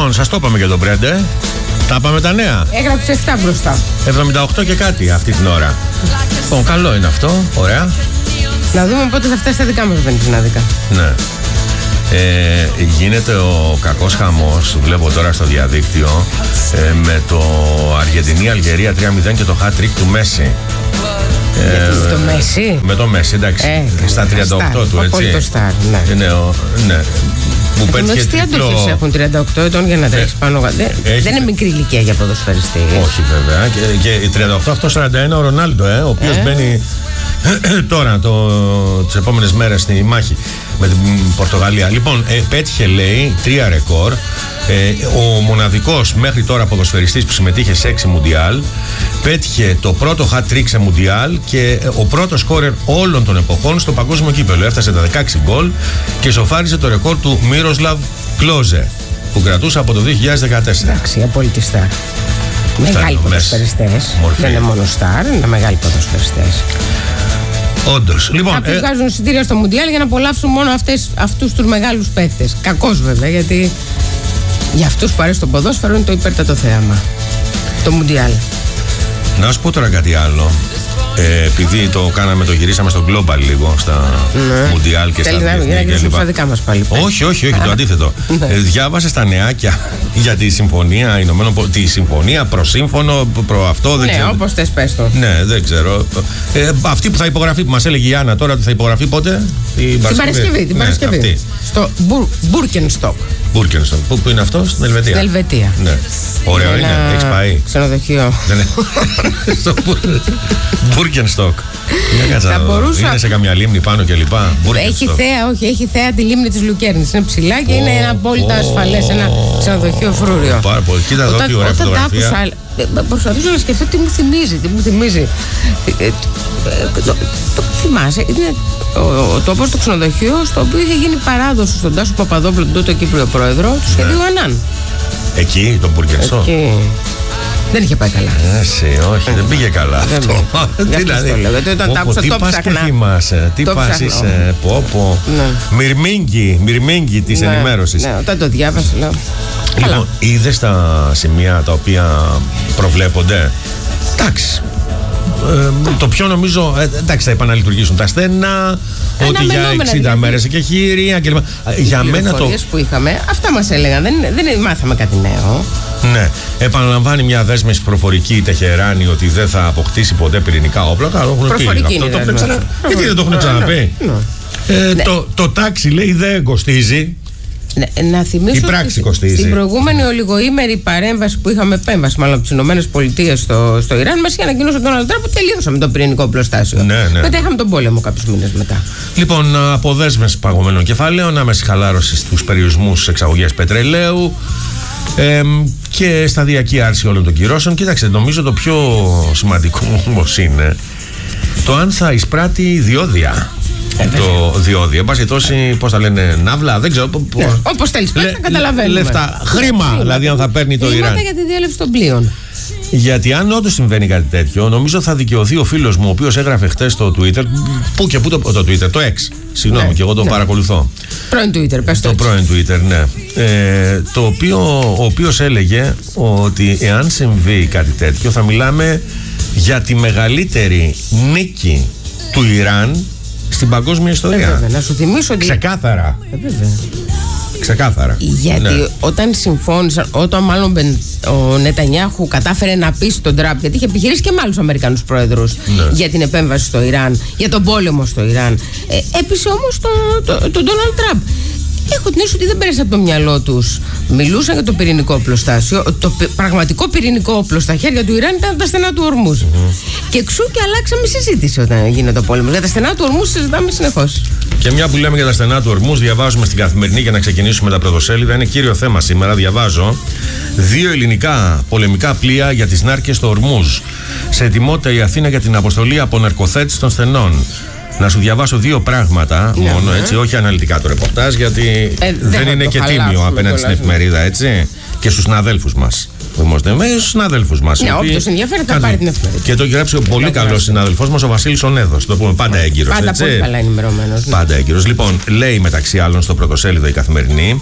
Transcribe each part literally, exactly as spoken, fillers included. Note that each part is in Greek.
Λοιπόν, σας το είπαμε για τον Μπρέντε. Τα πάμε τα νέα. Έγραψε επτά μπροστά. εβδομήντα οκτώ και κάτι αυτή την ώρα. Λοιπόν, καλό είναι αυτό. Ωραία. Να δούμε πότε θα φτάσει στα δικά μας βενζινάδικα. Ναι. Ε, γίνεται ο κακός χαμός, βλέπω τώρα στο διαδίκτυο, ε, με το Αργεντινή-Αλγερία τρία μηδέν και το hat-trick του Μέση. Ε, το Μέση. Με το Μέση, εντάξει. Ε, στα τριάντα οκτώ στάρ, του, έτσι. Απόλυτο στάρ, ναι. Είναι ο, ναι. Που πέτυχε τι τριπλό... άντρες έχουν τριάντα οκτώ ετών για να τρέξει ε, πάνω. Δεν, δεν είναι μικρή ηλικία για ποδοσφαιριστή. Όχι βέβαια. Και, και τριάντα οκτώ, αυτό σαράντα ένα ο Ρονάλντο, ε, ο οποίος ε. μπαίνει τώρα το, τις επόμενες μέρες στη μάχη με την Πορτογαλία. Λοιπόν, ε, πέτυχε, λέει, τρία ρεκόρ. Ε, ο μοναδικός μέχρι τώρα ποδοσφαιριστής που συμμετείχε σε έξι μουντιάλ. Πέτυχε το πρώτο hat-trick σε μουντιάλ και ο πρώτος σκόρερ όλων των εποχών στο παγκόσμιο κύπελλο. Έφτασε τα δεκαέξι γκολ και σοφάρισε το ρεκόρ του Μίροσλαβ Κλόζε που κρατούσε από το δύο χιλιάδες δεκατέσσερα. Εντάξει, απόλυτη στάρ. Μεγάλοι ποδοσφαιριστές. Δεν είναι μόνο στάρ, είναι μεγάλοι ποδοσφαιριστές. Όντως. Λοιπόν, κάποιοι ε... βγάζουν εισιτήρια στο Μουντιάλ για να απολαύσουν μόνο αυτές, αυτούς τους μεγάλους παίκτες. Κακώς βέβαια, γιατί για αυτούς που αρέσει το ποδόσφαιρο είναι το υπέρτατο θέαμα. Το Μουντιάλ. Να σου πω τώρα κάτι άλλο. Ε, επειδή το κάναμε, το γυρίσαμε στο Global λίγο, στα Μουντιάλ και Θέλει στα διεθνή και λοιπά. λοιπά. Στα δικά μας πάλι. Όχι, όχι, όχι, το αντίθετο. ε, διάβασε στα νεάκια για τη συμφωνία Ηνωμένων Πολιτειών, τη συμφωνία προσύμφωνο, προ αυτό, δεν ναι, ξέρω. Ναι, όπως θες πες το. Ναι, δεν ξέρω. Ε, αυτή που θα υπογραφεί, που μας έλεγε η Άννα τώρα, θα υπογραφεί πότε? Την Παρασκευή. Την Παρασκευή. Ναι, στο Μπούρκενστοκ. Μπούρκενστοκ. Πού, πού είναι αυτό? Στην Ελβετία. Στην Ελβετία. Ναι. Ωραίο είναι, είναι. Έχεις πάει? Ξενοδοχείο. Στο Μπούρκενστοκ. Θα μπορούσα... Είναι σε καμιά λίμνη πάνω και λοιπά. Έχει θέα, όχι, έχει θέα τη λίμνη της Λουκέρνης. Είναι ψηλά και oh, είναι ένα απόλυτα oh, ασφαλές, ένα ξενοδοχείο φρούριο. Πάρα πολύ. Κοίτα εδώ τι ωραία φωτογραφία. Όταν άκουσα, προσπαθούσα να σκεφτώ τι μου θυμίζει, τι μου θυμίζει. Το θυμάσαι, είναι ο τόπος του ξενοδοχείου στο οποίο είχε γίνει παράδοση στον Τάσο Παπαδόπουλο, τον τότε Κύπριο πρόεδρο, του σχεδίου Ανάν. Εκεί, τον Μπούρκενστοκ. Δεν είχε πάει καλά. Εσύ, όχι, δεν πήγε καλά αυτό. Τι δηλαδή, όταν τα άκουσα το ψάχνα. Τι πας και θυμάσαι, τι πας είσαι, πω πω. Μυρμήγκι, μυρμήγκι της ενημέρωσης. Ναι, όταν το διάβασα λέω. Λοιπόν, είδες τα σημεία τα οποία προβλέπονται? Εντάξει. Ε, το πιο νομίζω, ε, εντάξει, θα επαναλειτουργήσουν τα στενά, ότι για εξήντα μέρες και χειρία κλπ. Για μένα το. Οι που είχαμε, αυτά μας έλεγαν, δεν, δεν μάθαμε κάτι νέο. Ναι, επαναλαμβάνει μια δέσμευση προφορική η Τεχεράνη ότι δεν θα αποκτήσει ποτέ πυρηνικά όπλα. Το έχουν πει. Αυτό το έχουν ξανα... Γιατί δεν το έχουν ξαναπεί? Ε, ναι. Το, το τάxi λέει δεν κοστίζει. Ναι, να θυμίσω ότι στην προηγούμενη ολιγοήμερη παρέμβαση που είχαμε, επέμβαση μάλλον από τις ΗΠΑ στο, στο Ιράν, μας είχε ανακοινώσει τον Ντόναλντ Τραμπ που τελείωσαμε το πυρηνικό οπλοστάσιο. Ναι, ναι. Μετά είχαμε τον πόλεμο κάποιους μήνες μετά. Λοιπόν, αποδέσμευση παγωμένων κεφαλαίων, άμεση χαλάρωση στους περιορισμούς εξαγωγές πετρελαίου ε, και σταδιακή άρση όλων των κυρώσεων. Κοίταξε, νομίζω το πιο σημαντικό όμως είναι το αν θα εισπράττει διόδια. Ε, το διόδιο, εν πάση τόση, πώς τα λένε, ναύλα, δεν ξέρω. Ναι, όπως θέλεις, πες, θα καταλαβαίνουμε. Λεφτά, χρήμα, δηλαδή αν θα παίρνει το Ιράν. Χρήματα για τη διέλευση των πλοίων. Γιατί αν όντως συμβαίνει κάτι τέτοιο, νομίζω θα δικαιωθεί ο φίλος μου, ο οποίος έγραφε χτες στο Twitter, πού και πού το, το Twitter, το X, συγγνώμη, ναι, και εγώ το ναι. παρακολουθώ. Πρώην Twitter, πες το. Το πρώην Twitter, ναι. Ε, το οποίο, ο οποίος έλεγε ότι εάν συμβεί κάτι τέτοιο, θα μιλάμε για τη μεγαλύτερη νίκη του Ιράν στην παγκόσμια ιστορία. Ε, βέβαια, να σου θυμίσω ότι. Ξεκάθαρα. Ε, βέβαια. Ξεκάθαρα. Γιατί ναι. όταν συμφώνησαν, όταν μάλλον ο Νετανιάχου κατάφερε να πείσει τον Τραμπ, γιατί είχε επιχειρήσει και με άλλους Αμερικανούς πρόεδρους ναι. για την επέμβαση στο Ιράν, για τον πόλεμο στο Ιράν. Ε, έπεισε όμως τον το, Ντόναλντ Τραμπ. Έχω την αίσθηση ότι δεν πέρασε από το μυαλό τους. Μιλούσαν για το πυρηνικό οπλοστάσιο. Το π, πραγματικό πυρηνικό όπλο στα χέρια του Ιράν ήταν τα στενά του Ορμούζ. Mm-hmm. Και εξού και αλλάξαμε συζήτηση όταν γίνεται ο πόλεμος. Για τα στενά του Ορμούζ συζητάμε συνεχώς. Και μια που λέμε για τα στενά του Ορμούζ, διαβάζουμε στην Καθημερινή για να ξεκινήσουμε τα πρωτοσέλιδα. Είναι κύριο θέμα σήμερα. Διαβάζω δύο ελληνικά πολεμικά πλοία για τις νάρκες στο Ορμούζ. Σε ετοιμότητα η Αθήνα για την αποστολή αποναρκοθέτηση των στενών. Να σου διαβάσω δύο πράγματα ναι, μόνο, ναι. έτσι, όχι αναλυτικά το ρεπορτάζ, γιατί ε, δεν, δεν είναι και τίμιο απέναντι στην εφημερίδα, έτσι, και στους συναδέλφους μας. δημοσιεύματα, με συναδέλφους μας. Ναι, όποιος ενδιαφέρεται θα πάρει την ευκαιρία. Και το έχει γράψει ο πολύ καλός συναδελφός μας, ο Βασίλης ο Νέδος. Το πούμε πάντα έγκυρος. Πάντα έτσι? πολύ καλά ενημερωμένος. Ναι. Πάντα έγκυρος. Λοιπόν, λέει μεταξύ άλλων στο πρωτοσέλιδο η Καθημερινή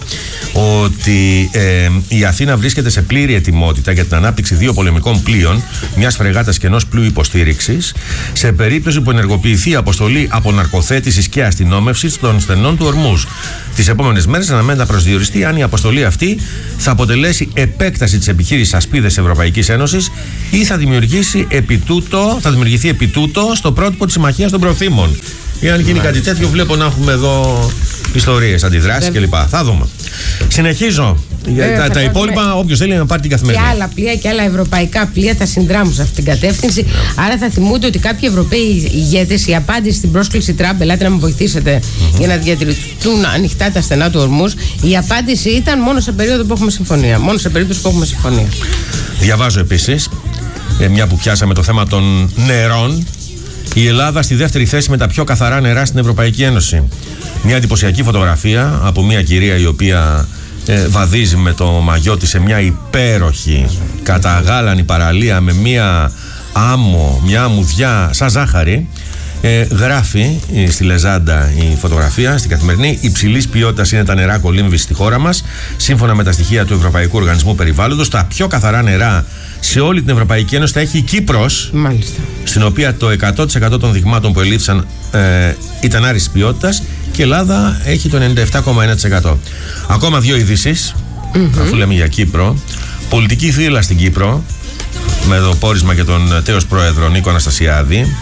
ότι ε, η Αθήνα βρίσκεται σε πλήρη ετοιμότητα για την ανάπτυξη δύο πολεμικών πλοίων, μιας φρεγάτας και ενός πλοίου υποστήριξης, σε περίπτωση που ενεργοποιηθεί η αποστολή αποναρκοθέτησης και αστυνόμευσης των στενών του Ορμούζ. Τις επόμενες μέρες αναμένεται να προσδιοριστεί αν η αποστολή αυτή θα αποτελέσει επέκταση της επιχείρησης Ασπίδες Ευρωπαϊκής Ένωσης ή θα, δημιουργήσει επί τούτο, θα δημιουργηθεί επί τούτο στο πρότυπο της Συμμαχίας των Προθήμων. Ή αν γίνει κάτι τέτοιο, βλέπω να έχουμε εδώ ιστορίες, αντιδράσεις κλπ. Θα δούμε. Συνεχίζω. Ε, τα, τα υπόλοιπα, όποιος θέλει να πάρει την Καθημερινή. Και άλλα πλοία και άλλα ευρωπαϊκά πλοία θα συνδράμουν σε αυτή την κατεύθυνση. Yeah. Άρα θα θυμούνται ότι κάποιοι Ευρωπαίοι ηγέτες, η απάντηση στην πρόσκληση Τραμπ, ελάτε να με βοηθήσετε mm-hmm. για να διατηρηθούν ανοιχτά τα στενά του Ορμούζ, η απάντηση ήταν μόνο σε περίοδο που έχουμε συμφωνία. Μόνο σε περίπτωση που έχουμε συμφωνία. Διαβάζω επίσης, ε, μια που πιάσαμε το θέμα των νερών, η Ελλάδα στη δεύτερη θέση με τα πιο καθαρά νερά στην Ευρωπαϊκή Ένωση. Μια εντυπωσιακή φωτογραφία από μια κυρία η οποία ε, βαδίζει με το μαγιό της σε μια υπέροχη καταγάλανη παραλία με μια άμμο, μια αμμουδιά σαν ζάχαρη. Ε, γράφει ε, στη Λεζάντα η φωτογραφία, στην Καθημερινή: υψηλής ποιότητας είναι τα νερά κολύμβης στη χώρα μας. Σύμφωνα με τα στοιχεία του Ευρωπαϊκού Οργανισμού Περιβάλλοντος, τα πιο καθαρά νερά σε όλη την Ευρωπαϊκή Ένωση τα έχει η Κύπρος. Μάλιστα. Στην οποία το εκατό τοις εκατό των δειγμάτων που ελήφθησαν ε, ήταν άριστης ποιότητας και η Ελλάδα έχει το ενενήντα επτά κόμμα ένα τοις εκατό. Ακόμα δύο ειδήσεις, mm-hmm. αφού λέμε για Κύπρο. Πολιτική θύελλα στην Κύπρο, με το πόρισμα και τον τέος πρόεδρο Νίκο Αναστασιάδη.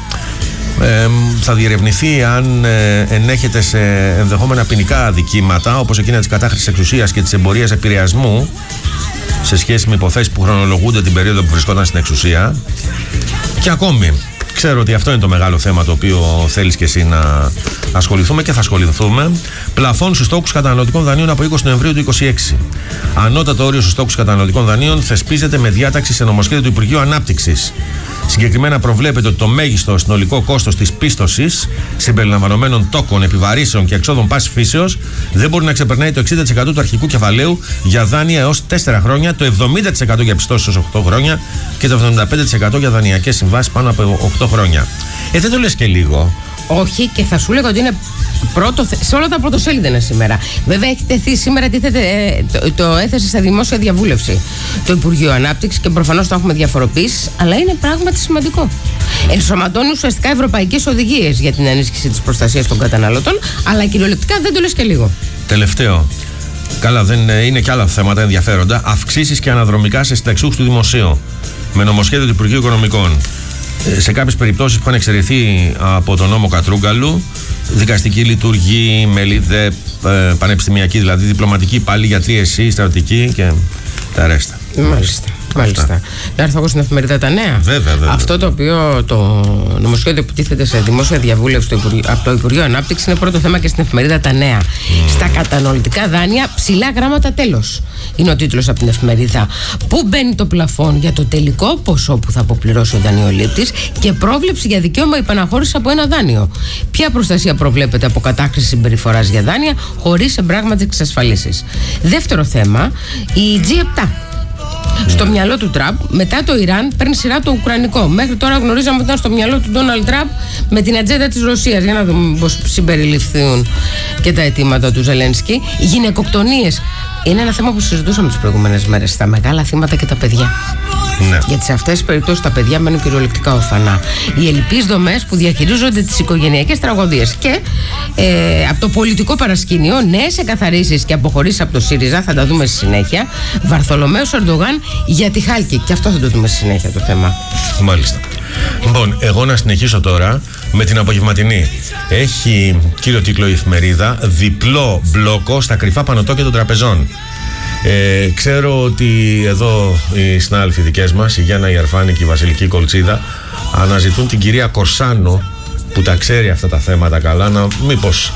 Ε, θα διερευνηθεί αν ε, ενέχεται σε ενδεχόμενα ποινικά αδικήματα, όπως εκείνα της κατάχρησης εξουσίας και της εμπορίας επηρεασμού σε σχέση με υποθέσεις που χρονολογούνται την περίοδο που βρισκόταν στην εξουσία. Και ακόμη, ξέρω ότι αυτό είναι το μεγάλο θέμα το οποίο θέλεις και εσύ να ασχοληθούμε και θα ασχοληθούμε. Πλαφών στους στόκους καταναλωτικών δανείων από είκοσι Νοεμβρίου του είκοσι έξι. Ανώτατο όριο στους στόκους καταναλωτικών δανείων θεσπίζεται με διάταξη σε νομοσχέδιο του Υπουργείου Ανάπτυξης. Συγκεκριμένα προβλέπεται ότι το μέγιστο συνολικό κόστος της πίστοσης συμπεριλαμβανομένων τόκων, επιβαρύσεων και εξόδων πάσης φύσεως δεν μπορεί να ξεπερνάει το εξήντα τοις εκατό του αρχικού κεφαλαίου για δάνεια έως τέσσερα χρόνια, το εβδομήντα τοις εκατό για πιστώσεις έως οκτώ χρόνια και το εβδομήντα πέντε τοις εκατό για δανειακές συμβάσεις πάνω από οκτώ χρόνια. Ε, δεν το λες και λίγο? Όχι, και θα σου λέγω ότι είναι πρώτο, σε όλα τα πρωτοσέλιδα είναι σήμερα. Βέβαια, έχει τεθεί σήμερα, τίθεται, ε, το, το έθεσε σε δημόσια διαβούλευση το Υπουργείο Ανάπτυξη και προφανώς το έχουμε διαφοροποιήσει, αλλά είναι πράγματι σημαντικό. Ενσωματώνει ουσιαστικά ευρωπαϊκές οδηγίες για την ενίσχυση της προστασίας των καταναλωτών, αλλά κυριολεκτικά δεν το λες και λίγο. Τελευταίο. Καλά, δεν είναι και άλλα θέματα ενδιαφέροντα. Αυξήσεις και αναδρομικά σε συνταξιούχους του δημοσίου. Με νομοσχέδιο του Υπουργείου Οικονομικών. Σε κάποιες περιπτώσεις που είχαν εξαιρεθεί από τον νόμο Κατρούγκαλου, δικαστική λειτουργή, μελίδε, πανεπιστημιακή, δηλαδή διπλωματική, πάλι γιατροί, εσύ, στρατιωτική και τα ρέστα. Μάλιστα. Μάλιστα. Να έρθω εγώ στην εφημερίδα Τα Νέα. Βέβαια, βέβαια. Αυτό το οποίο το νομοσχέδιο που τίθεται σε δημόσια διαβούλευση από το Υπουργείο Ανάπτυξη είναι πρώτο θέμα και στην εφημερίδα Τα Νέα. Mm. Στα καταναλωτικά δάνεια, ψηλά γράμματα τέλος. Είναι ο τίτλος από την εφημερίδα. Πού μπαίνει το πλαφόν για το τελικό ποσό που θα αποπληρώσει ο δανειολήπτης και πρόβλεψη για δικαίωμα υπαναχώρηση από ένα δάνειο. Ποια προστασία προβλέπεται από κατάχρηση συμπεριφοράς για δάνεια χωρίς εμπράγματες εξασφαλίσεις. Δεύτερο θέμα, η τζι επτά. Στο μυαλό του Τραμπ, μετά το Ιράν παίρνει σειρά το Ουκρανικό. Μέχρι τώρα γνωρίζαμε ότι ήταν στο μυαλό του Ντόναλντ Τραμπ με την ατζέντα της Ρωσίας. Για να δούμε πώς συμπεριληφθούν και τα αιτήματα του Ζελένσκι. Γυναικοκτονίες είναι ένα θέμα που συζητούσαμε τις προηγούμενες μέρες. Τα μεγάλα θύματα και τα παιδιά. Ναι. Γιατί σε αυτές τις περιπτώσεις τα παιδιά μένουν κυριολεκτικά ορφανά. Οι ελλειπείς δομές που διαχειρίζονται τις οικογενειακές τραγωδίες. Και ε, από το πολιτικό παρασκήνιο, νέες εκαθαρίσεις και αποχωρήσεις από το ΣΥΡΙΖΑ, θα τα δούμε στη συνέχεια. Βαρθολομέος Ερντογάν για τη Χάλκη. Και αυτό θα το δούμε στη συνέχεια το θέμα. Μάλιστα. Λοιπόν, εγώ να συνεχίσω τώρα με την απογευματινή. Έχει κύριο τίτλο η εφημερίδα: διπλό μπλόκο στα κρυφά πανωτόκια των τραπεζών. Ε, ξέρω ότι εδώ οι συνάδελφοι δικές μας, η Γιάννα Ιαρφάνη και η Βασιλική Κολτσίδα, αναζητούν την κυρία Κορσάνο που τα ξέρει αυτά τα θέματα καλά, να μήπως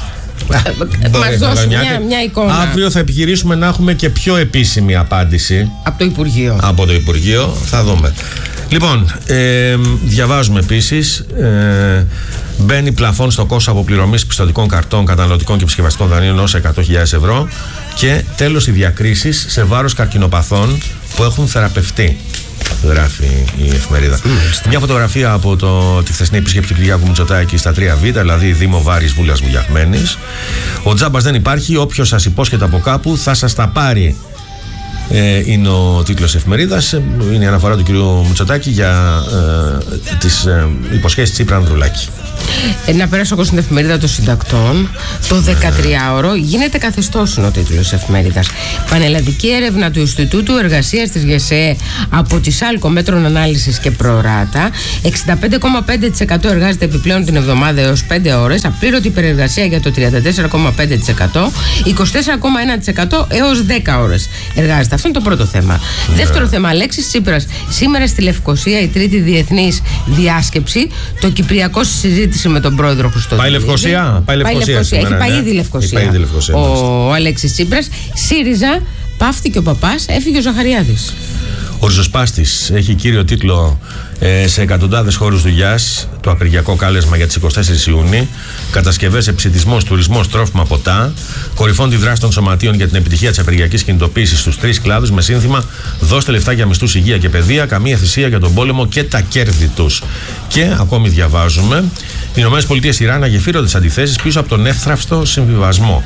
μας δώσει μια, μια εικόνα. Αύριο θα επιχειρήσουμε να έχουμε και πιο επίσημη απάντηση από το Υπουργείο. Από το Υπουργείο, θα δούμε. Λοιπόν, ε, διαβάζουμε επίσης, ε, μπαίνει πλαφόν στο κόστος αποπληρωμής πιστωτικών καρτών, καταναλωτικών και επισκευαστικών δανείων ως εκατό χιλιάδες ευρώ και τέλος οι διακρίσεις σε βάρος καρκινοπαθών που έχουν θεραπευτεί, γράφει η εφημερίδα. Mm. Μια φωτογραφία από το, τη χθεσινή επίσκεψη του Κυριάκου Μητσοτάκη στα τρία Β, δηλαδή Δήμο Βάρης Βούλιας Βουλιαγμένης. Ο τζάμπας δεν υπάρχει, όποιος σας υπόσχεται από κάπου θα σας τα πάρει. Ε, είναι ο τίτλος εφημερίδας. Είναι η αναφορά του κ. Μητσοτάκη για ε, τις ε, υποσχέσεις Τσίπρα Ανδρουλάκη. Ε, να περάσω εγώ στην εφημερίδα των συντακτών. Το δεκατριάωρο γίνεται καθεστώς, είναι ο τίτλος της εφημερίδας. Πανελλαδική έρευνα του Ινστιτούτου Εργασίας της ΓΕΣΕ από τη ΣΑΛΚΟ Μέτρων Ανάλυσης και Προράτα. εξήντα πέντε κόμμα πέντε τοις εκατό εργάζεται επιπλέον την εβδομάδα έως πέντε ώρες. Απλήρωτη υπερεργασία για το τριάντα τέσσερα κόμμα πέντε τοις εκατό. είκοσι τέσσερα κόμμα ένα τοις εκατό έως δέκα ώρες εργάζεται. Αυτό είναι το πρώτο θέμα. Yeah. Δεύτερο θέμα, Αλέξης Τσίπρας. Σήμερα στη Λευκοσία η τρίτη διεθνής διάσκεψη. Το Κυπριακό συζήτηση με τον πρόεδρο Χριστοδουλίδη. Πάει Λευκοσία. Πάει Λευκοσία. Έχει πάει ήδη Λευκοσία. Λευκοσία. Ο Αλέξης Τσίπρας. ΣΥΡΙΖΑ, πάυθηκε ο παπάς, έφυγε ο Ζαχαριάδης. Ο ριζοσπάστης έχει κύριο τίτλο ε, σε εκατοντάδες χώρους δουλειάς το απεργιακό κάλεσμα για τις εικοστή τέταρτη Ιουνίου. Κατασκευές, εψιτισμός, τουρισμός, τρόφιμα, ποτά. Κορυφών τη δράση των σωματείων για την επιτυχία της απεργιακής κινητοποίησης στους τρεις κλάδους με σύνθημα «Δώστε λεφτά για μισθούς, υγεία και παιδεία, καμία θυσία για τον πόλεμο και τα κέρδη τους». Και ακόμη διαβάζουμε, οι ΗΠΑ Ιράν αγεφύρονται τις αντιθέσεις πίσω από τον εύθραυστο συμβιβασμό.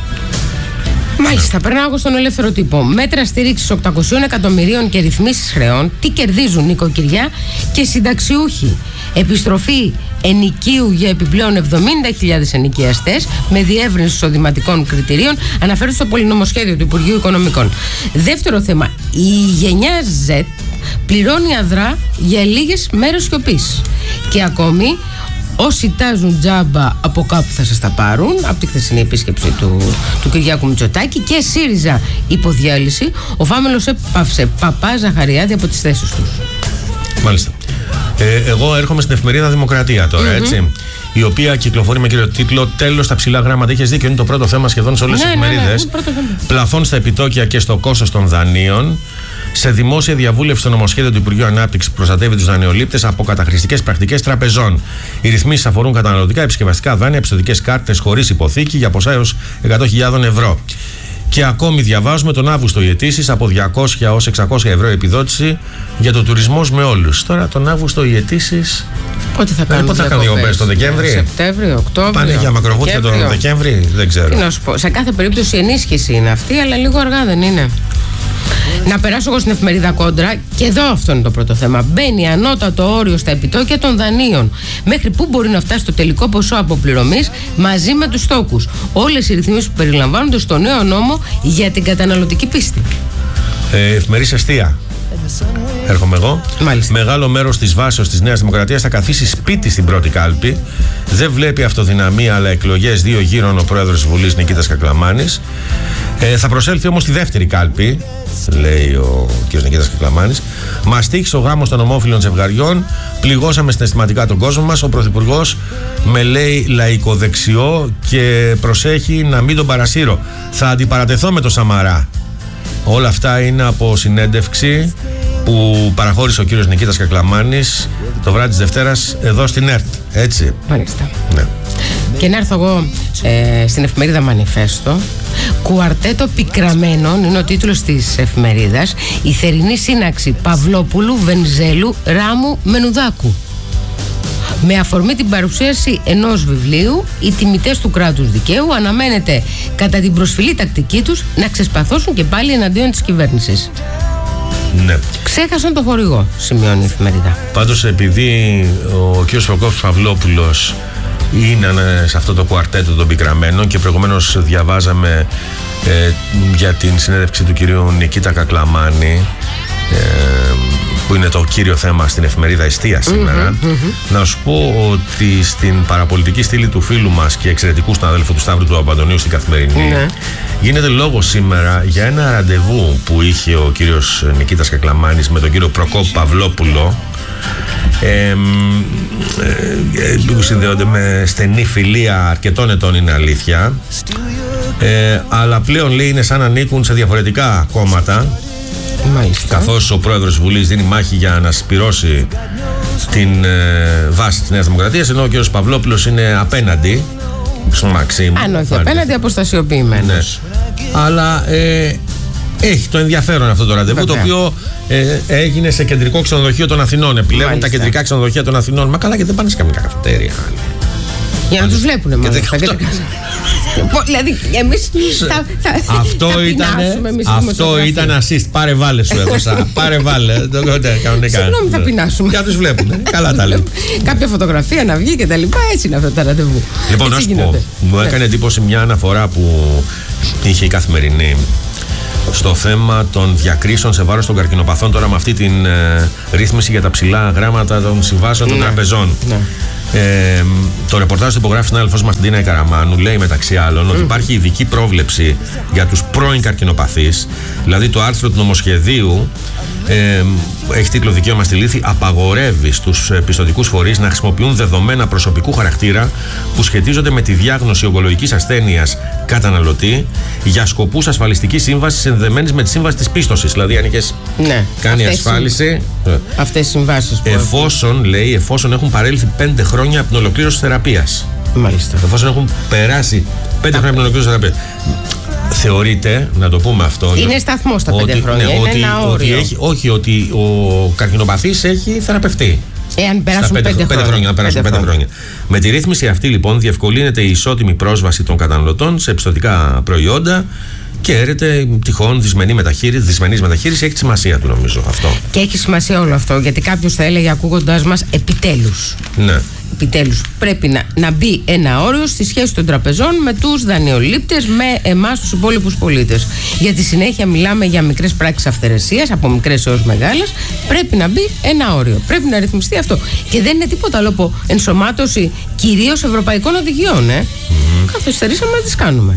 Μάλιστα, περνάω εγώ στον ελεύθερο τύπο. Μέτρα στήριξης οκτακόσια εκατομμυρίων και ρυθμίσεις χρεών. Τι κερδίζουν νοικοκυριά και συνταξιούχοι. Επιστροφή ενοικίου για επιπλέον εβδομήντα χιλιάδες ενοικιαστές με διεύρυνση εισοδηματικών κριτηρίων. Αναφέρεται στο πολυνομοσχέδιο του Υπουργείου Οικονομικών. Δεύτερο θέμα. Η γενιά Z πληρώνει αδρά για λίγες μέρες σιωπής. Και ακόμη, όσοι τάζουν τζάμπα από κάπου θα σας τα πάρουν, από τη χθεσινή επίσκεψη του, του Κυριάκου Μητσοτάκη. Και ΣΥΡΙΖΑ υποδιάλυση. Ο Φάμελος έπαυσε παπά Ζαχαριάδη από τις θέσεις τους. Μάλιστα. Ε, εγώ έρχομαι στην εφημερίδα Δημοκρατία τώρα, mm-hmm. έτσι. Η οποία κυκλοφορεί με κύριο τίτλο «Τέλος στα ψηλά γράμματα». Είχες δίκιο, είναι το πρώτο θέμα σχεδόν σε όλες τις ναι, εφημερίδες. Ναι, ναι, πλαφών στα επιτόκια και στο κόστος των δανείων. Σε δημόσια διαβούλευση, το νομοσχέδιο του Υπουργείου Ανάπτυξης προστατεύει τους δανειολήπτες από καταχρηστικές πρακτικές τραπεζών. Οι ρυθμίσεις αφορούν καταναλωτικά, επισκευαστικά δάνεια, πιστωτικές κάρτες χωρίς υποθήκη για ποσά έως εκατό χιλιάδες ευρώ. Και ακόμη διαβάζουμε τον Αύγουστο οι αιτήσεις από διακόσια έως εξακόσια ευρώ επιδότηση για το τουρισμό με όλους. Τώρα τον Αύγουστο οι αιτήσεις. Πότε θα κάνουν διακοπές, τον Δεκέμβρη? Σεπτέμβριο, Οκτώβριο. Πάνε για μακροβούτια τον Δεκέμβρη, δεν ξέρω. Τι να σου πω. Σε κάθε περίπτωση ενίσχυση είναι αυτή, αλλά λίγο αργά δεν είναι? Να περάσω εγώ στην εφημερίδα Κόντρα και εδώ αυτό είναι το πρώτο θέμα. Μπαίνει ανώτατο όριο στα επιτόκια των δανείων. Μέχρι πού μπορεί να φτάσει το τελικό ποσό αποπληρωμής μαζί με τους στόκους. Όλες οι ρυθμίσεις που περιλαμβάνονται στο νέο νόμο για την καταναλωτική πίστη. Ε, εφημερίδα Αστεία. Έρχομαι εγώ. Μάλιστα. Μεγάλο μέρος της βάσεως της Νέας Δημοκρατίας θα καθίσει σπίτι στην πρώτη κάλπη. Δεν βλέπει αυτοδυναμία αλλά εκλογές δύο γύρων ο πρόεδρος της Βουλής Νικήτας Κακλαμάνης. Ε, θα προσέλθει όμως στη δεύτερη κάλπη, λέει ο κ. Νικήτας Κακλαμάνης. Μας τύχησε ο γάμος των ομόφυλων ζευγαριών. Πληγώσαμε συναισθηματικά τον κόσμο μας. Ο πρωθυπουργός με λέει λαϊκοδεξιό και προσέχει να μην τον παρασύρω. Θα αντιπαρατεθώ με τον Σαμαρά. Όλα αυτά είναι από συνέντευξη που παραχώρησε ο κύριος Νικήτας Κακλαμάνης το βράδυ της Δευτέρας εδώ στην ΕΡΤ. Έτσι. Μάλιστα. Ναι. Και να έρθω εγώ ε, στην εφημερίδα Μανιφέστο. Κουαρτέτο πικραμένων είναι ο τίτλος της εφημερίδας. Η θερινή σύναξη Παυλόπουλου, Βενιζέλου, Ράμου, Μενουδάκου. Με αφορμή την παρουσίαση ενός βιβλίου, οι τιμητές του κράτους δικαίου αναμένεται κατά την προσφυλή τακτική τους να ξεσπαθώσουν και πάλι εναντίον της κυβέρνησης. Ναι. Ξέχασαν το χορηγό, σημειώνει η εφημερίδα. Πάντως, επειδή ο κ. Προκόπης Παυλόπουλος είναι σε αυτό το κουαρτέτο των πικραμένων και προηγουμένως διαβάζαμε ε, για την συνέντευξη του κυρίου Νικήτα Κακλαμάνη, ε, που είναι το κύριο θέμα στην εφημερίδα Εστία σήμερα, mm-hmm, mm-hmm. να σου πω ότι στην παραπολιτική στήλη του φίλου μας και εξαιρετικού συναδέλφου του Σταύρου του Απαντονίου στην Καθημερινή, mm-hmm. γίνεται λόγο σήμερα για ένα ραντεβού που είχε ο κύριος Νικήτας Κακλαμάνης με τον κύριο Προκόπη Παυλόπουλο, ε, ε, ε, που συνδέονται με στενή φιλία αρκετών ετών, είναι αλήθεια, ε, αλλά πλέον λέει είναι σαν να ανήκουν σε διαφορετικά κόμματα. Καθώς ο πρόεδρος της Βουλής δίνει μάχη για να συσπυρώσει την ε, βάση της Νέας Δημοκρατίας, ενώ ο κ. Παυλόπουλος είναι απέναντι στον Μαξίμου. Αν όχι απέναντι, αποστασιοποιημένος. Ναι. Αλλά ε, έχει το ενδιαφέρον αυτό το ραντεβού, το οποίο ε, έγινε σε κεντρικό ξενοδοχείο των Αθηνών. Επιλέγουν Μάλιστα. τα κεντρικά ξενοδοχεία των Αθηνών. Μα καλά, και δεν πάνε σε καμία καφετέρια. Για να τους βλέπουνε μόνο. Δηλαδή, εμείς θα, θα, αυτό θα ήταν, αυτό ήταν assist. Πάρε βάλε σου έδωσα. Πάρε βάλε. Συγγνώμη, θα πεινάσουμε. Για να τους βλέπουν. Καλά τα λέμε. Κάποια φωτογραφία να βγει και τα λοιπά. Έτσι είναι αυτά τα ραντεβού. Λοιπόν, να σου πω, μου έκανε εντύπωση μια αναφορά που είχε η Καθημερινή στο θέμα των διακρίσεων σε βάρος των καρκινοπαθών, τώρα με αυτή την ε, ρύθμιση για τα ψηλά γράμματα των συμβάσεων των ναι. τραπεζών. Ναι. Ε, το ρεπορτάζ του υπογράφει συνάδελφός μας Ντίνα Καραμάνου, λέει μεταξύ άλλων mm. ότι υπάρχει ειδική πρόβλεψη για τους πρώην καρκινοπαθείς. Δηλαδή το άρθρο του νομοσχεδίου ε, έχει τίτλο «Δικαίωμα στη λύθη», απαγορεύει στους πιστωτικούς φορείς να χρησιμοποιούν δεδομένα προσωπικού χαρακτήρα που σχετίζονται με τη διάγνωση ογκολογικής ασθένειας καταναλωτή για σκοπούς ασφαλιστικής σύμβασης συνδεμένης με τη σύμβαση της πίστοσης. Δηλαδή αν είχες ναι, κάνει ασφάλιση, αυτές οι συμβάσεις που εφόσον, λέει, εφόσον έχουν παρέλθει πέντε χρόνια από την ολοκλήρωση της θεραπείας. Μάλιστα. Εφόσον έχουν περάσει πέντε χρόνια από την ολοκλήρωση της θεραπείας. Θεωρείται, να το πούμε αυτό. Είναι σταθμό στα πέντε ότι, χρόνια. Ναι, είναι ότι, ένα όριο. Ότι έχει, όχι, ότι ο καρκινοπαθής έχει θεραπευτεί. Εάν περάσουν πέντε, πέντε, πέντε χρόνια. χρόνια, πέντε πέντε χρόνια. Με τη ρύθμιση αυτή, λοιπόν, διευκολύνεται η ισότιμη πρόσβαση των καταναλωτών σε πιστωτικά προϊόντα και έρεται τυχόν δυσμενή μεταχείριση. Δυσμενής μεταχείριση έχει τη σημασία του, νομίζω αυτό. Και έχει σημασία όλο αυτό, γιατί κάποιος θα έλεγε, ακούγοντάς μας, επιτέλους. Ναι. Επιτέλους πρέπει να, να μπει ένα όριο στη σχέση των τραπεζών με τους δανειολήπτες, με εμάς τους υπόλοιπους πολίτες. Γιατί συνέχεια μιλάμε για μικρές πράξεις αυθαιρεσίας, από μικρές έως μεγάλες. Πρέπει να μπει ένα όριο. Πρέπει να ρυθμιστεί αυτό. Και δεν είναι τίποτα άλλο από ενσωμάτωση κυρίως ευρωπαϊκών οδηγιών. Ε. Mm-hmm. Καθυστερήσαμε να τις κάνουμε.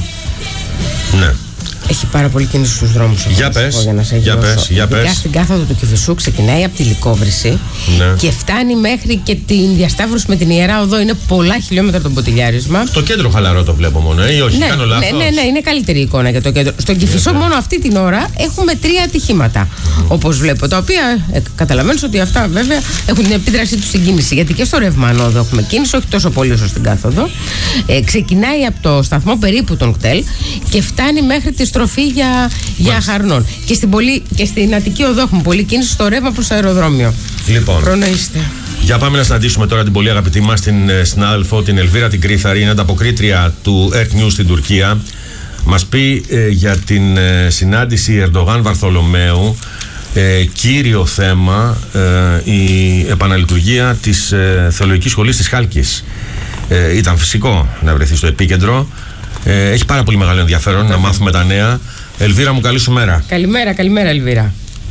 Ναι. Έχει πάρα πολύ κίνηση στους δρόμους. Για πες, για, για, για πες, για πες. Στην κάθοδο του Κηφισού ξεκινάει από τη Λυκόβρηση ναι. και φτάνει μέχρι και την διασταύρωση με την Ιερά Οδό. Είναι πολλά χιλιόμετρα το ποτηλιάρισμα. Στο κέντρο χαλαρό το βλέπω μόνο, ε, ή όχι, ναι, κάνω λάθος. Ναι, ναι, ναι, είναι καλύτερη εικόνα για το κέντρο. Στον Κηφισό ναι, μόνο αυτή την ώρα έχουμε τρία ατυχήματα, mm. όπως βλέπω. Τα οποία ε, καταλαβαίνεις ότι αυτά βέβαια έχουν την επίδρασή του στην κίνηση. Γιατί και στο ρεύμα ανόδο έχουμε κίνηση, όχι τόσο πολύ όσο στην κάθοδο. Ε, ξεκινάει από το σταθμό περίπου των κτέλ και φτάνει μέχρι τη στροφή για, για Χαρνών. Και στην, πολύ, και στην Αττική Οδό έχουμε πολλή κίνηση στο ρεύμα προς το αεροδρόμιο. Λοιπόν, προνοήστε. Για πάμε να συναντήσουμε τώρα την πολύ αγαπητή μας την συνάδελφο, την Ελβίρα την Κρύθαρη, είναι ανταποκρίτρια του Earth News στην Τουρκία. Μας πει ε, για την ε, συνάντηση Ερντογάν Βαρθολομαίου, ε, κύριο θέμα ε, η επαναλειτουργία της ε, Θεολογικής Σχολής της Χάλκης. Ε, ήταν φυσικό να βρεθεί στο επίκεντρο. Ε, έχει πάρα πολύ μεγάλο ενδιαφέρον να μάθουμε τα νέα. Ελβίρα μου, καλή σου μέρα. Καλημέρα, καλημέρα Ελβίρα.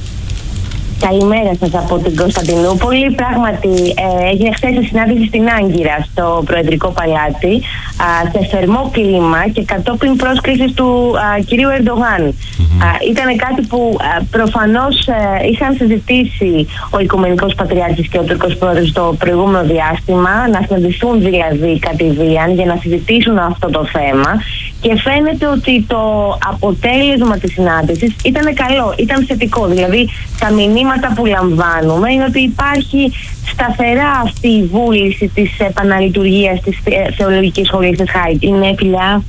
Καλημέρα σας από την Κωνσταντινούπολη. Πράγματι, ε, έγινε χθες η συνάντηση στην Άγκυρα, στο Προεδρικό Παλάτι, α, σε θερμό κλίμα και κατόπιν πρόσκλησης του α, κυρίου Ερντογάν. Mm-hmm. Ήταν κάτι που α, προφανώς α, είχαν συζητήσει ο Οικουμενικός Πατριάρχης και ο Τουρκός Πρόεδρος το προηγούμενο διάστημα, να συναντηθούν δηλαδή κατηδίαν για να συζητήσουν αυτό το θέμα. Και φαίνεται ότι το αποτέλεσμα της συνάντησης ήταν καλό, ήταν θετικό. Δηλαδή, τα μηνύματα που λαμβάνουμε είναι ότι υπάρχει σταθερά αυτή η βούληση της επαναλειτουργίας της Θεολογικής Σχολής της Χάλκης. Είναι φιλιά.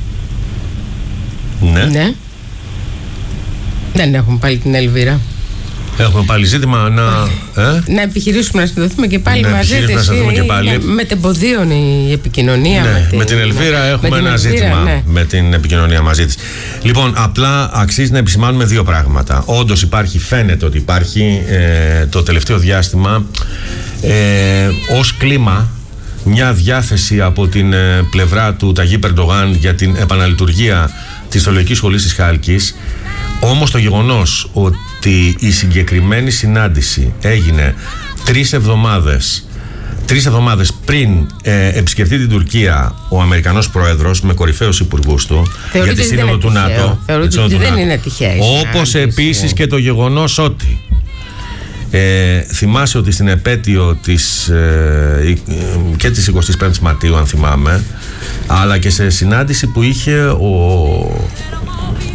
Ναι. ναι. Δεν έχουμε πάλι την Ελβίρα. Έχουμε πάλι ζήτημα να... Ε? Να επιχειρήσουμε να συνδεθούμε και πάλι να μαζί της. Μετεμποδίων η επικοινωνία. Ναι, με, την, με την Ελβίρα έχουμε με ένα Ελβίρα, ζήτημα ναι. με την επικοινωνία μαζί της. Λοιπόν, απλά αξίζει να επισημάνουμε δύο πράγματα. Όντως υπάρχει, φαίνεται ότι υπάρχει ε, το τελευταίο διάστημα ε, ως κλίμα μια διάθεση από την ε, πλευρά του Ταγίπ Ερντογάν για την επαναλειτουργία της Θεολογικής Σχολής της Χάλκης. Όμως το γεγονός ότι η συγκεκριμένη συνάντηση έγινε τρεις εβδομάδες τρεις εβδομάδες πριν ε, επισκεφτεί την Τουρκία ο Αμερικανός Πρόεδρος με κορυφαίους υπουργούς του θεωρείται για τη σύνοδο του ΝΑΤΟ, θεωρείται ότι δεν είναι τυχαία. όπως επίσης και το γεγονός ότι ε, θυμάσαι ότι στην επέτειο της, ε, και της εικοστής πέμπτης Μαρτίου, αν θυμάμαι, αλλά και σε συνάντηση που είχε ο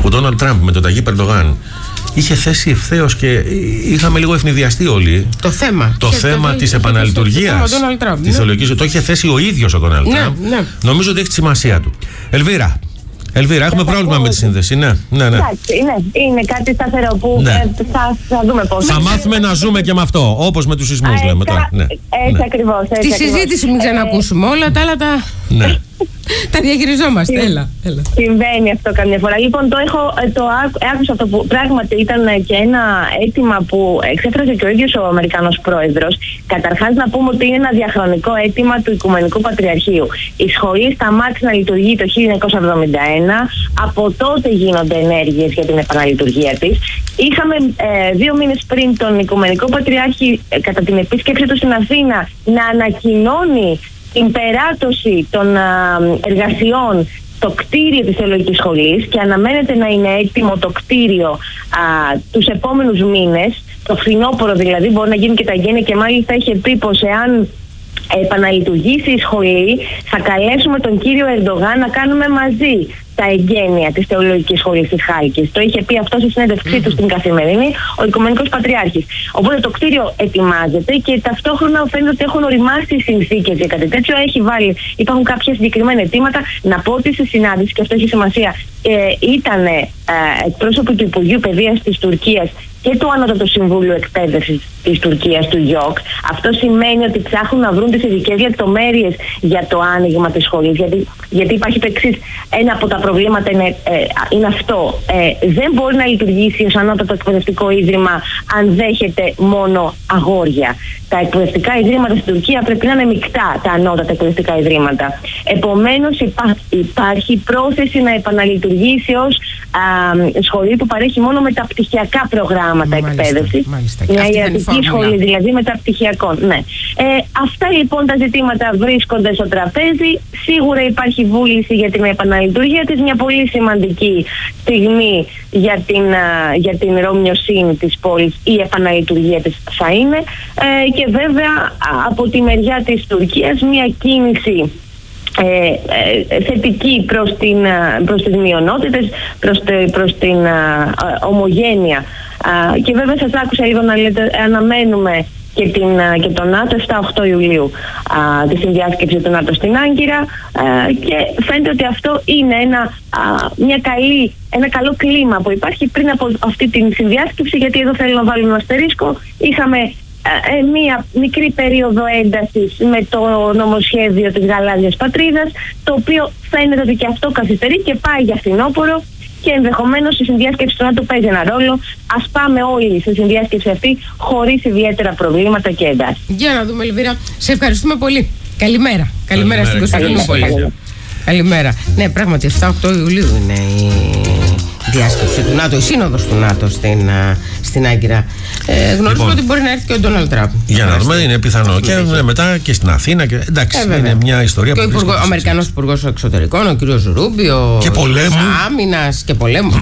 ο Ντόναλντ Τραμπ με τον Ταγί Ερντογάν είχε θέσει ευθέως και είχαμε λίγο ευνηδιαστεί όλοι. Το θέμα. Το θέμα της επαναλειτουργίας της θεολογικής. Το είχε θέσει ο ίδιος ο Ντόναλντ Τραμπ. Νομίζω ότι έχει τη σημασία του. Ελβίρα. Ελβίρα, έχουμε πρόβλημα με τη σύνδεση. Ναι, ναι, ναι. Εντάξει, ναι, είναι κάτι σταθερό που ναι. ε, θα, θα δούμε πώς. Θα μάθουμε να ζούμε και με αυτό, όπως με τους σεισμούς λέμε τώρα. Ναι. Έτσι ναι. ακριβώς. Τη συζήτηση μην ξανακούσουμε, όλα τα άλλα τα... Ναι. Τα διαχειριζόμαστε. Έλα, έλα. Συμβαίνει αυτό καμιά φορά. Λοιπόν, το, έχω, το άκουσα αυτό που πράγματι ήταν και ένα αίτημα που εξέφρασε και ο ίδιος ο Αμερικανός πρόεδρος. Καταρχάς, να πούμε ότι είναι ένα διαχρονικό αίτημα του Οικουμενικού Πατριαρχείου. Η σχολή σταμάτησε να λειτουργεί το χίλια εννιακόσια εβδομήντα ένα. Από τότε γίνονται ενέργειες για την επαναλειτουργία της. Είχαμε ε, δύο μήνες πριν τον Οικουμενικό Πατριάρχη, ε, κατά την επίσκεψη του στην Αθήνα, να ανακοινώνει την περάτωση των α, εργασιών στο κτίριο της θεολογικής σχολής και αναμένεται να είναι έτοιμο το κτίριο α, τους επόμενους μήνες, το φθινόπωρο δηλαδή, μπορεί να γίνει και τα εγγένεια, και μάλιστα είχε πει πως εάν επαναλειτουργήσει η σχολή θα καλέσουμε τον κύριο Ερντογάν να κάνουμε μαζί τα εγγένεια της θεολογικής σχολής της Χάλκης. Το είχε πει αυτό στη συνέντευξή mm-hmm. του στην Καθημερινή ο Οικουμενικός Πατριάρχης. Οπότε το κτίριο ετοιμάζεται και ταυτόχρονα φαίνεται ότι έχουν οριμάσει οι συνθήκες για κάτι τέτοιο. Έχει βάλει, υπάρχουν κάποια συγκεκριμένα αιτήματα. Να πω ότι στη συνάντηση, και αυτό έχει σημασία, ε, ήταν ε, εκπρόσωποι του Υπουργείου Παιδείας της Τουρκίας και του Ανώτατου Συμβούλου Εκπαίδευσης της Τουρκίας, του ΙΟΚ. Αυτό σημαίνει ότι ψάχνουν να βρουν τις ειδικές λεπτομέρειες για το άνοιγμα της σχολής. Γιατί, γιατί υπάρχει το εξής. Ένα από τα προβλήματα είναι, ε, είναι αυτό. Ε, δεν μπορεί να λειτουργήσει ως ανώτατο εκπαιδευτικό ίδρυμα αν δέχεται μόνο αγόρια. Τα εκπαιδευτικά ιδρύματα στην Τουρκία πρέπει να είναι μεικτά, τα ανώτατα εκπαιδευτικά ιδρύματα. Επομένως, υπά, υπάρχει πρόθεση να επαναλειτουργήσει ως α, σχολή που παρέχει μόνο μεταπτυχιακά προγράμματα εκπαίδευσης. Μια ιατρική σχολή δηλαδή μεταπτυχιακών. Ναι. Ε, αυτά λοιπόν τα ζητήματα βρίσκονται στο τραπέζι. Σίγουρα υπάρχει βούληση για την επαναλειτουργία της. Μια πολύ σημαντική στιγμή για την, α, για την ρωμιοσύνη της πόλης η επαναλειτουργία της θα είναι. Ε, και βέβαια από τη μεριά της Τουρκίας μια κίνηση Ε, ε, θετική προς, την, προς τις μειονότητες, προς, προς την α, ομογένεια. Α, και βέβαια σας άκουσα λίγο να λέτε, αναμένουμε και, την, και τον ΝΑΤΟ επτά οκτώ Ιουλίου, α, τη συνδιάσκεψη του ΝΑΤΟ στην Άγκυρα, α, και φαίνεται ότι αυτό είναι ένα, α, μια καλή, ένα καλό κλίμα που υπάρχει πριν από αυτή την συνδιάσκεψη, γιατί εδώ θέλω να βάλουμε ένα αστερίσκο. Είχαμε Ε, μία μικρή περίοδο έντασης με το νομοσχέδιο της Γαλάζιας Πατρίδας, το οποίο φαίνεται ότι και αυτό καθυστερεί και πάει για φθινόπωρο, και ενδεχομένως η συνδιάσκεψη του ΝΑΤΟ παίζει ένα ρόλο. Ας πάμε όλοι στη συνδιάσκεψη αυτή χωρίς ιδιαίτερα προβλήματα και εντάσεις. Για να δούμε, Ελβίρα. Σε ευχαριστούμε πολύ. Καλημέρα. Καλημέρα, Καλημέρα στην Κωνσταντινούπολη. Καλημέρα. Ναι, πράγματι επτά οκτώ Ιουλίου είναι η διάσκεψη του ΝΑΤΟ, η σύνοδος του ΝΑΤΟ στην, στην Άγκυρα. Ε, γνωρίζουμε λοιπόν, ότι μπορεί να έρθει και ο Ντόναλντ Τραμπ. Για να δούμε, είναι πιθανό. Και ναι, μετά και στην Αθήνα. Και, εντάξει, ε, είναι μια ιστορία και που. Και ο, ο Αμερικανός Υπουργός Εξωτερικών, ο κ. Ρούμπιο. Και πολέμου. Άμυνας και πολέμου.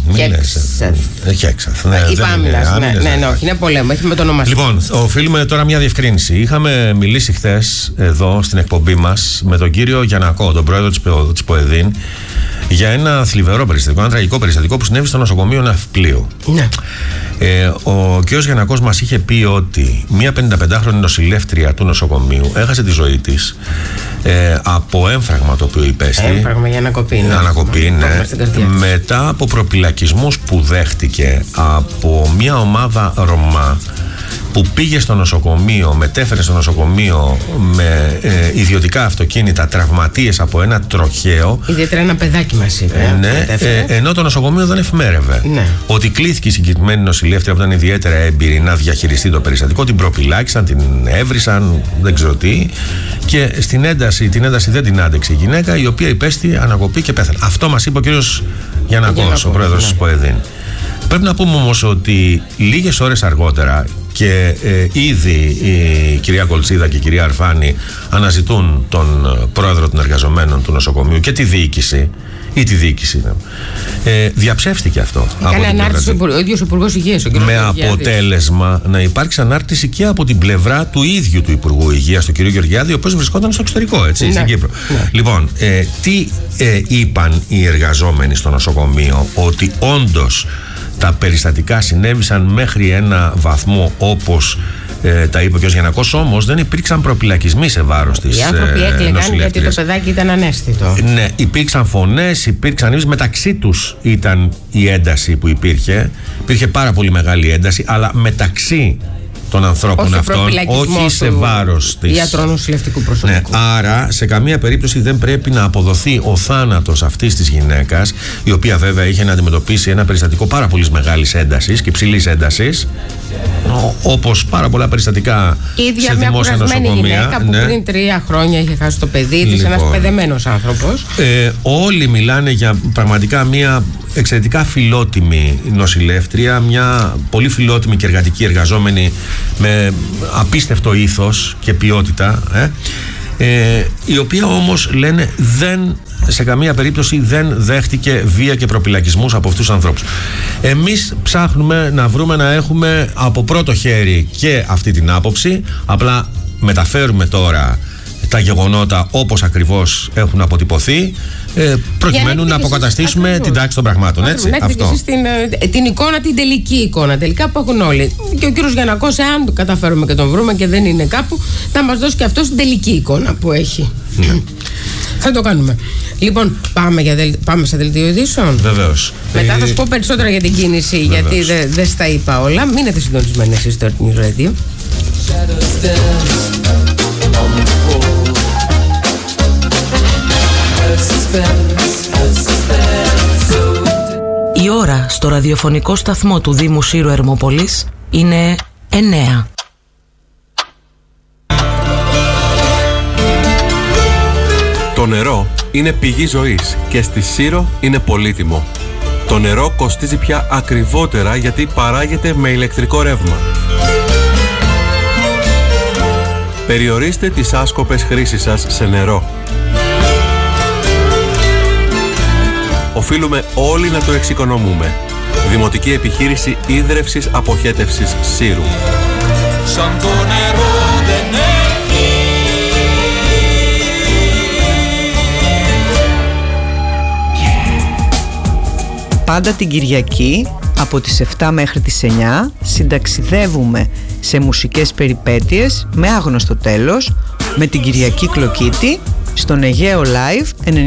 Έχει έξαθ. Ναι, είπα άμυνας. Ναι, ναι, ναι, όχι, είναι πολέμου. Έχει με το όνομα. Λοιπόν, οφείλουμε τώρα μια διευκρίνηση. Είχαμε μιλήσει χθες εδώ στην εκπομπή μας με τον κύριο Γιαννακό, τον πρόεδρο της ΠΟΕΔΗΝ, για ένα θλιβερό περιστατικό, ένα τραγικό περιστατικό που συνέβη στο νοσοκομείο Ναυπλίου. Ναι. Ε, ο κ. Γιαννακός μας είχε πει ότι μια πενηνταπεντάχρονη νοσηλεύτρια του νοσοκομείου έχασε τη ζωή της ε, από έμφραγμα το οποίο υπέστη. Έμφραγμα για ανακοπή. Ναι. Ανακοπή, ναι. Μετά από προπυλακισμούς που δέχτηκε από μια ομάδα Ρωμά που πήγε στο νοσοκομείο, μετέφερε στο νοσοκομείο με ε, ιδιωτικά αυτοκίνητα τραυματίες από ένα τροχαίο. Ιδιαίτερα ένα παιδάκι μας είπε. Ε, ναι, ε, ενώ το νοσοκομείο δεν εφημέρευε. Ναι. Ότι κλήθηκε η συγκεκριμένη νοσηλεύτρια που ήταν ιδιαίτερα έμπειρη να διαχειριστεί το περιστατικό, την προπυλάκησαν, την έβρισαν, δεν ξέρω τι. Και στην ένταση, την ένταση δεν την άντεξε η γυναίκα, η οποία υπέστη ανακοπή και πέθανε. Αυτό μας είπε ο κ. Γιαννακός, ο πρόεδρος ναι. της ΠΟΕΔΗΝ. Πρέπει να πούμε όμως ότι λίγες ώρες αργότερα και ε, ήδη η κυρία Κολτσίδα και η κυρία Αρφάνη αναζητούν τον πρόεδρο των εργαζομένων του νοσοκομείου και τη διοίκηση ή τη διοίκηση. Ε, διαψεύστηκε αυτό. Έκανε ανάρτηση ο ίδιος ο Υπουργός Υγείας. Με αποτέλεσμα να υπάρξει ανάρτηση και από την πλευρά του ίδιου του Υπουργού Υγείας, του κ. Γεωργιάδη, ο οποίος βρισκόταν στο εξωτερικό, έτσι, ναι, στην Κύπρο. Ναι. Λοιπόν, ε, τι ε, είπαν οι εργαζόμενοι στο νοσοκομείο? Ότι όντως τα περιστατικά συνέβησαν μέχρι ένα βαθμό όπως ε, τα είπε και ο Γιαννακός, όμως δεν υπήρξαν προπυλακισμοί σε βάρος της νοσηλεύτριας. Οι άνθρωποι έκλαιγαν γιατί το παιδάκι ήταν ανέστητο. Ναι, υπήρξαν φωνές, υπήρξαν, μεταξύ τους ήταν η ένταση που υπήρχε. Υπήρχε πάρα πολύ μεγάλη ένταση, αλλά μεταξύ των ανθρώπων όχι αυτών, όχι σε βάρος της ιατρονοσηλευτικού προσωπικού. Ναι, άρα σε καμία περίπτωση δεν πρέπει να αποδοθεί ο θάνατος αυτής της γυναίκας, η οποία βέβαια είχε να αντιμετωπίσει ένα περιστατικό πάρα πολύ μεγάλης έντασης και υψηλής έντασης, όπως πάρα πολλά περιστατικά σε δημόσια νοσοκομεία. Γυναίκα που ναι. πριν τρία χρόνια είχε χάσει το παιδί της, λοιπόν, ένας παιδεμένος άνθρωπος. Ε, όλοι μιλάνε για πραγματικά μια εξαιρετικά φιλότιμη νοσηλεύτρια, μια πολύ φιλότιμη και εργατική εργαζόμενη με απίστευτο ήθος και ποιότητα, ε, ε, η οποία όμως λένε δεν, σε καμία περίπτωση δεν δέχτηκε βία και προπυλακισμούς από αυτούς τους ανθρώπους. Εμείς ψάχνουμε να βρούμε, να έχουμε από πρώτο χέρι και αυτή την άποψη, απλά μεταφέρουμε τώρα τα γεγονότα όπως ακριβώς έχουν αποτυπωθεί, ε, προκειμένου να αποκαταστήσουμε ακριβώς την τάξη των πραγμάτων. Έτσι, να έχετε εσείς την, την εικόνα, την τελική εικόνα τελικά που έχουν όλοι. Και ο κύριος Γιαννακός, εάν το καταφέρουμε και τον βρούμε και δεν είναι κάπου, θα μας δώσει και αυτός την τελική εικόνα που έχει. Ναι. Θα το κάνουμε. Λοιπόν, πάμε, για δελ... πάμε σε δελτίο ειδήσεων. Βεβαίως. Μετά θα σου πω περισσότερα για την κίνηση, βεβαίως, γιατί δεν δε στα είπα όλα. Μείνετε συντονισμένοι εσείς στο Earth News Radio. Η ώρα στο ραδιοφωνικό σταθμό του Δήμου Σύρου Ερμόπολης είναι εννέα. Το νερό είναι πηγή ζωής και στη Σύρο είναι πολύτιμο. Το νερό κοστίζει πια ακριβότερα γιατί παράγεται με ηλεκτρικό ρεύμα. Περιορίστε τις άσκοπες χρήσεις σας σε νερό. Οφείλουμε όλοι να το εξοικονομούμε. Δημοτική επιχείρηση ίδρευσης αποχέτευσης Σύρου. Σαν το νερό δεν έχει. Πάντα την Κυριακή από τις επτά μέχρι τις εννιά συνταξιδεύουμε σε μουσικές περιπέτειες με άγνωστο τέλος με την Κυριακή Κλοκίτη στον Αιγαίο Live